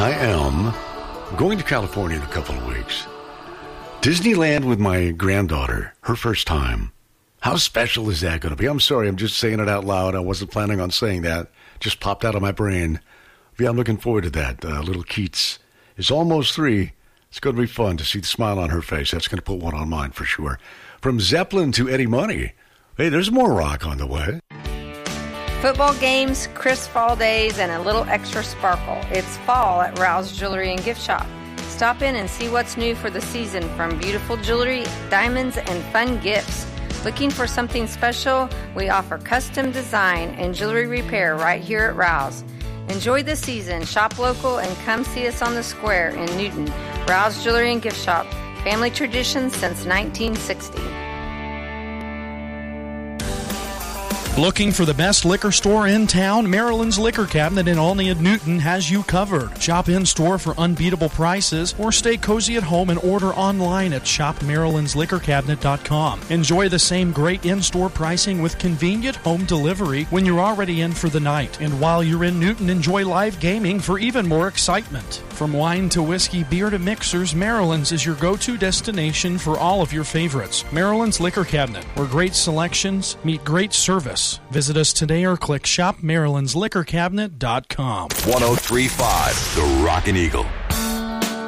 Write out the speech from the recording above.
I am going to California in a couple of weeks. Disneyland with my granddaughter, her first time. How special is that going to be? I'm sorry, I'm just saying it out loud. I wasn't planning on saying that. Just popped out of my brain. But yeah, I'm looking forward to that. Little Keats is almost 3. It's going to be fun to see the smile on her face. That's going to put one on mine for sure. From Zeppelin to Eddie Money. Hey, there's more rock on the way. Football games, crisp fall days, and a little extra sparkle. It's fall at Rouse Jewelry and Gift Shop. Stop in and see what's new for the season, from beautiful jewelry, diamonds, and fun gifts. Looking for something special? We offer custom design and jewelry repair right here at Rouse. Enjoy the season, shop local, and come see us on the square in Newton. Rouse Jewelry and Gift Shop. Family tradition since 1960. Looking for the best liquor store in town? Maryland's Liquor Cabinet in Olney and Newton has you covered. Shop in-store for unbeatable prices or stay cozy at home and order online at shopmarylandsliquorcabinet.com. Enjoy the same great in-store pricing with convenient home delivery when you're already in for the night. And while you're in Newton, enjoy live gaming for even more excitement. From wine to whiskey, beer to mixers, Maryland's is your go-to destination for all of your favorites. Maryland's Liquor Cabinet, where great selections meet great service. Visit us today or click shopmarylandsliquorcabinet.com. 103.5 The Rockin' Eagle.